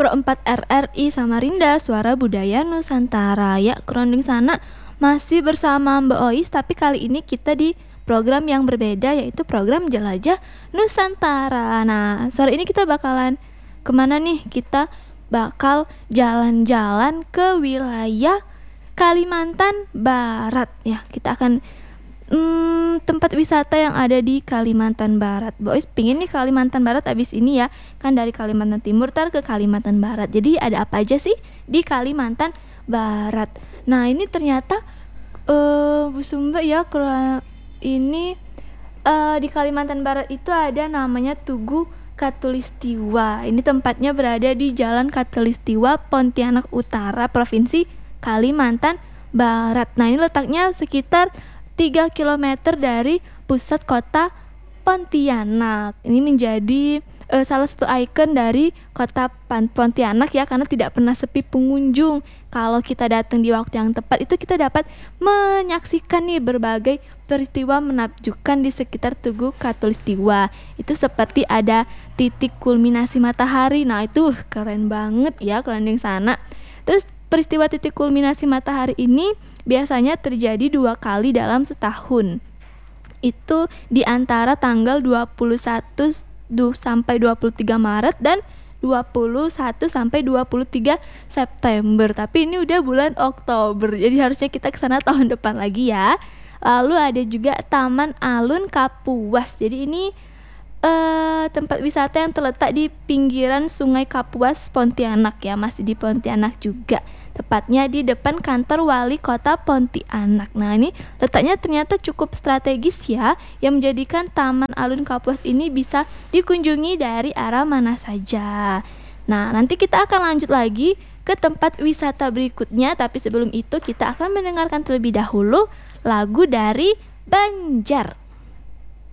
Pro 4 RRI Samarinda, Suara Budaya Nusantara. Ya, kurang sana masih bersama Mbak Ois, tapi kali ini kita di program yang berbeda, yaitu program Jelajah Nusantara. Nah, sore ini kita bakalan kemana nih? Kita bakal jalan-jalan ke wilayah Kalimantan Barat. Ya, kita akan tempat wisata yang ada di Kalimantan Barat. Boys pingin nih Kalimantan Barat abis ini ya, kan dari Kalimantan Timur ke Kalimantan Barat. Jadi ada apa aja sih di Kalimantan Barat? Nah ini ternyata Bu Sumba ya, ini di Kalimantan Barat itu ada namanya Tugu Katulistiwa. Ini tempatnya berada di Jalan Katulistiwa, Pontianak Utara, Provinsi Kalimantan Barat. Nah ini letaknya sekitar 3 km dari pusat kota Pontianak. Ini menjadi salah satu ikon dari kota Pontianak ya, karena tidak pernah sepi pengunjung. Kalau kita datang di waktu yang tepat itu kita dapat menyaksikan nih berbagai peristiwa menakjubkan di sekitar Tugu Katulistiwa. Itu seperti ada titik kulminasi matahari. Nah itu keren banget ya kalau di sana. Terus peristiwa titik kulminasi matahari ini biasanya terjadi 2 kali dalam setahun. Itu di antara tanggal 21 sampai 23 Maret dan 21 sampai 23 September. Tapi ini udah bulan Oktober, jadi harusnya kita kesana tahun depan lagi ya. Lalu ada juga Taman Alun Kapuas. Jadi ini tempat wisata yang terletak di pinggiran Sungai Kapuas, Pontianak ya, masih di Pontianak juga. Tepatnya di depan kantor wali kota Pontianak. Nah ini letaknya ternyata cukup strategis ya, yang menjadikan Taman Alun Kapuas ini bisa dikunjungi dari arah mana saja. Nah nanti kita akan lanjut lagi ke tempat wisata berikutnya, tapi sebelum itu kita akan mendengarkan terlebih dahulu lagu dari Banjar.